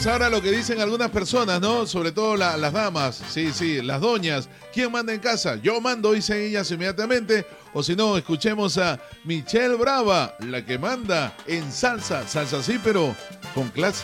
Escuchemos ahora lo que dicen algunas personas, ¿no? Sobre todo las damas, sí, las doñas. ¿Quién manda en casa? Yo mando, dicen ellas inmediatamente. O si no, escuchemos a Michelle Brava, la que manda en salsa. Salsa sí, pero con clase.